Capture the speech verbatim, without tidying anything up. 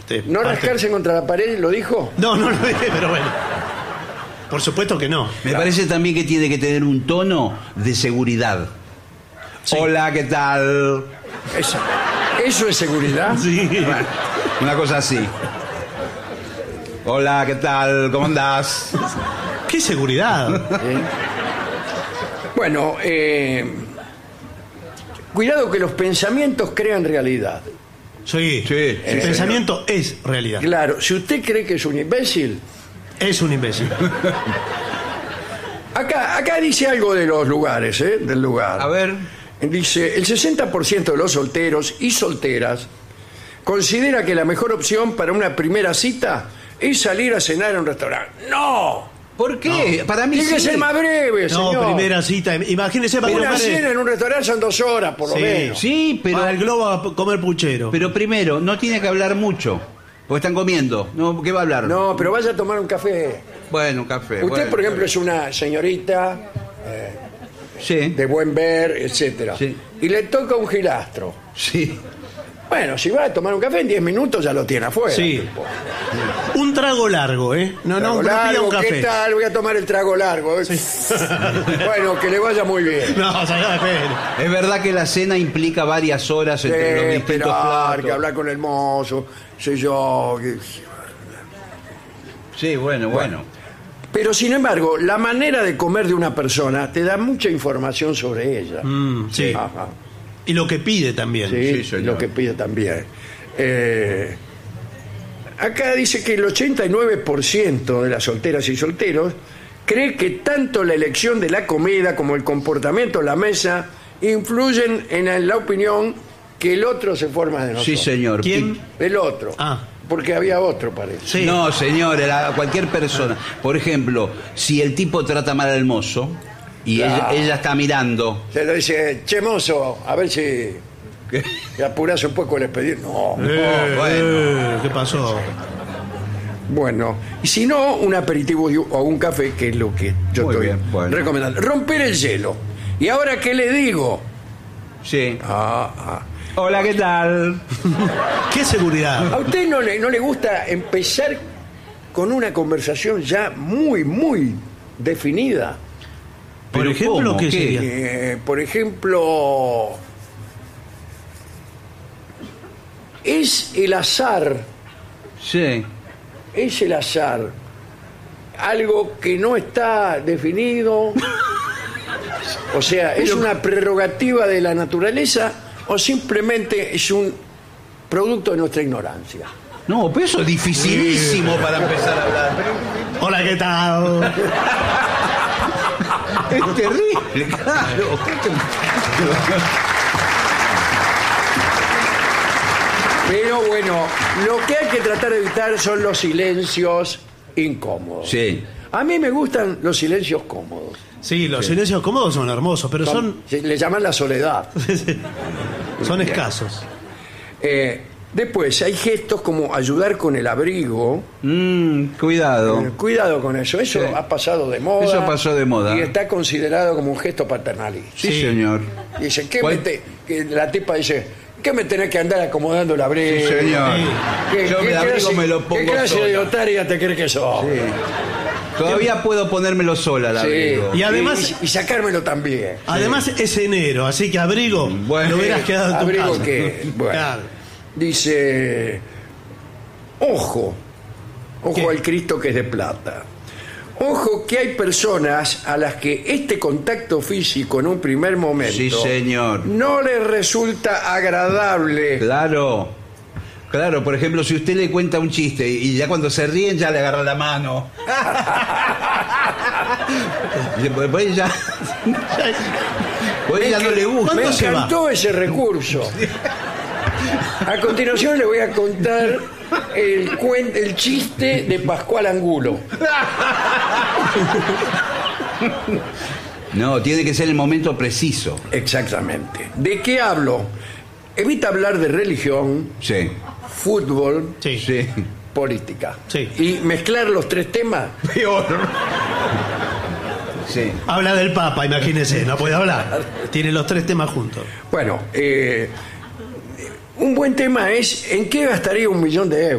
Este, ¿No parte- rascarse contra la pared, lo dijo? No, no lo dije, pero bueno. Por supuesto que no. Me parece también que tiene que tener un tono de seguridad. Sí. Hola, ¿qué tal? Eso, ¿eso es seguridad? Sí. Bueno, una cosa así. Hola, ¿qué tal? ¿Cómo andás? ¿Qué seguridad? ¿Eh? Bueno, eh, cuidado que los pensamientos crean realidad. Sí. Sí, El sí, pensamiento es realidad. Claro, si usted cree que es un imbécil, Es un imbécil. acá, acá dice algo de los lugares, ¿eh? Del lugar. A ver. Dice, el sesenta por ciento de los solteros y solteras considera que la mejor opción para una primera cita es salir a cenar a un restaurante. ¡No! ¿Por qué? Para mí Tiene que sí. ser más breve, No, señor. primera cita. Imagínese para Una comer. cena en un restaurante son dos horas, por lo Sí, menos. Sí, pero, Para el globo a comer puchero. pero primero, no tiene que hablar mucho. Porque están comiendo. No, ¿qué va a hablar? No, pero vaya a tomar un café. Bueno, un café. Usted, bueno, por ejemplo, bueno. es una señorita Sí. de buen ver, etcétera, Sí. y le toca un gilastro. Sí. Bueno, si va a tomar un café en diez minutos ya lo tiene afuera. Sí. tipo. Un trago largo, ¿eh? No, Trago no, no pida largo, un café. ¿qué tal? Voy a tomar el trago largo. Bueno, que le vaya muy bien. No, salga de pelo. Es verdad que la cena implica varias horas entre los Sí, distintos esperar, platos. que hablar con el mozo, sé yo. que- Sí, bueno, bueno. Pero sin embargo, la manera de comer de una persona te da mucha información sobre ella. Mm, sí. Ajá. Y lo que pide también. Sí, Sí, señor. lo que pide también. Eh, acá dice que el ochenta y nueve por ciento de las solteras y solteros cree que tanto la elección de la comida como el comportamiento en la mesa influyen en la opinión que el otro se forma de nosotros. Sí, señor. ¿Quién? El otro. Ah. Porque había otro, parece. Sí. No, señor, era cualquier persona. Por ejemplo, si el tipo trata mal al mozo y Claro. ella, ella está mirando. Se lo dice, che mozo, a ver si ¿Qué? te apuras un poco el expediente. No. Eh, bueno. eh, ¿Qué pasó? Bueno, y si no, un aperitivo y- o un café, que es lo que yo Muy estoy bien, bueno. recomendando. Romper el hielo. ¿Y ahora qué le digo? Sí. Ah, ah. Hola, ¿qué tal? ¿Qué seguridad? ¿A usted no le, no le gusta empezar con una conversación ya muy, muy definida? Por ¿Pero ejemplo, cómo? ¿qué ¿Qué? sería? Eh, por ejemplo, es el azar, Sí. es el azar, algo que no está definido, o sea, es una prerrogativa de la naturaleza o simplemente es un producto de nuestra ignorancia. No, pero eso es dificilísimo para empezar a hablar. Hola, ¿qué tal? Es terrible, claro. Pero bueno, lo que hay que tratar de evitar son los silencios incómodos. Sí. A mí me gustan los silencios cómodos. Sí, los silencios cómodos son hermosos, pero son, Se- Le llaman la soledad. son escasos. Eh, después hay gestos como ayudar con el abrigo. Mm, cuidado. Eh, cuidado con eso. Eso Sí. ha pasado de moda. Eso pasó de moda. Y está considerado como un gesto paternalista. Sí, Sí. señor. Dice, ¿qué ¿Cuál? me te- que la tipa dice, ¿qué me tenés que andar acomodando el abrigo? Sí, señor. ¿Qué, Yo qué el abrigo clase- me lo ¿Qué pongo clase de sola. otaria te crees que sos? Sí. Todavía puedo ponérmelo sola, la Sí. abrigo. Y además- y, y sacármelo también. Además es enero, así que abrigo Bueno. lo hubieras quedado en tu Abrigo casa. que, bueno, Claro. dice, ojo, ojo ¿Qué? al Cristo que es de plata. Ojo que hay personas a las que este contacto físico en un primer momento Sí, señor. no les resulta agradable. Claro. Claro, por ejemplo, si usted le cuenta un chiste y ya cuando se ríen ya le agarra la mano. Y después después ya, pues ya no le gusta. Me ¿Cuándo se va? encantó ese recurso. A continuación le voy a contar el, cuen- el chiste de Pascual Angulo. No, tiene que ser el momento preciso. Exactamente. ¿De qué hablo? Evita hablar de religión, Sí. fútbol, Sí. Sí. política. Sí. Y mezclar los tres temas. Peor. Sí. Habla del Papa, imagínese, no puede hablar. Tiene los tres temas juntos. Bueno, eh, un buen tema es ¿en qué gastaría un millón de euros?